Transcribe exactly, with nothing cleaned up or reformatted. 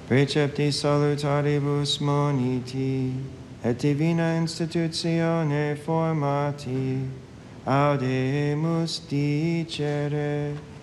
Precepti salutaribus moniti, et divina institutione formati, audemus dicere.